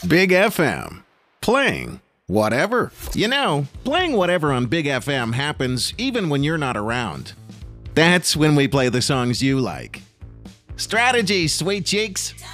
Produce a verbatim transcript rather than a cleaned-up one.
Big F M. Playing whatever. You know, playing whatever on Big F M happens even when you're not around. That's when we play the songs you like. Strategy, sweet cheeks.